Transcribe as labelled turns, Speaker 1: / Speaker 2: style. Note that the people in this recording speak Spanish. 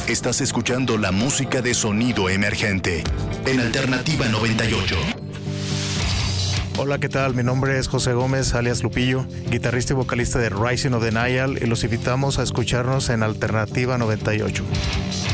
Speaker 1: Estás escuchando la música de Sonido Emergente en Alternativa 98.
Speaker 2: Hola, ¿qué tal? Mi nombre es José Gómez, alias Lupillo, guitarrista y vocalista de Rising of the Nile, y los invitamos a escucharnos en Alternativa 98.